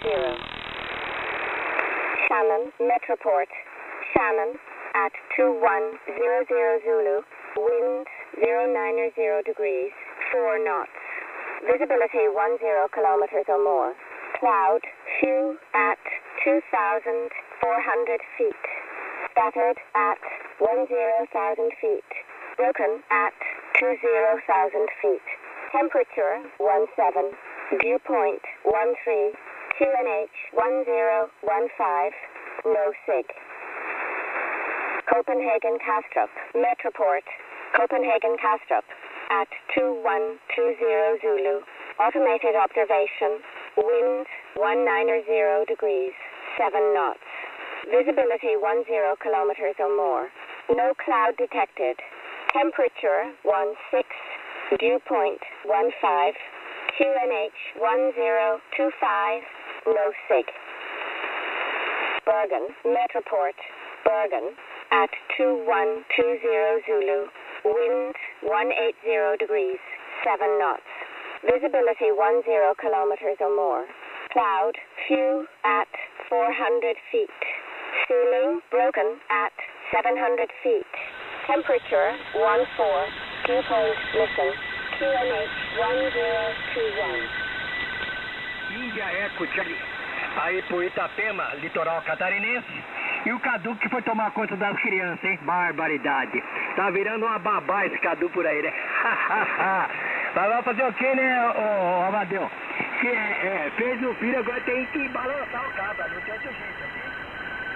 Shannon, Metroport. Shannon at 2100 Zulu. Wind 090 degrees, 4 knots. Visibility 10 kilometers or more. Cloud, few at 2,400 feet. Scattered at 10,000 feet. Broken at 20,000 feet. Temperature 17. Viewpoint 13. QNH 1015. No SIG. Copenhagen Kastrup. Metroport. Copenhagen Kastrup at 2120 Zulu. Automated observation. Wind 190 degrees, 7 knots. Visibility 10 kilometers or more. No cloud detected. Temperature 16. Dew point 15. QNH 1025. No SIG. Bergen, Metroport. Bergen at 2120 Zulu. Wind 180 degrees, 7 knots. Visibility 10 kilometers or more. Cloud, few at 400 feet. Ceiling broken at 700 feet. Temperature 14. Dew point listen. QNH 1021. Índia Eco Charlie. Aí pro Itapema, litoral catarinense. E o Cadu que foi tomar conta das crianças, hein? Barbaridade. Tá virando uma babá esse Cadu por aí, né? Mas vai fazer o quê, né, ô Amadeu? Fez o filho, agora tem que balançar o cabra, não tem outro jeito.